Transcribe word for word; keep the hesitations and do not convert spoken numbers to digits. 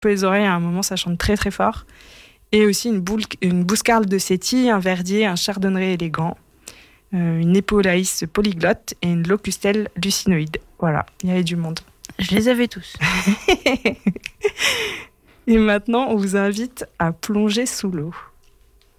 peu les oreilles, à un moment, ça chante très très fort. Et aussi une, boule, une bouscarle de Séti, un verdier, un chardonneret élégant, euh, une épolaïs polyglotte et une locustelle lucinoïde. Voilà, il y avait du monde. Je les avais tous. Et maintenant, on vous invite à plonger sous l'eau.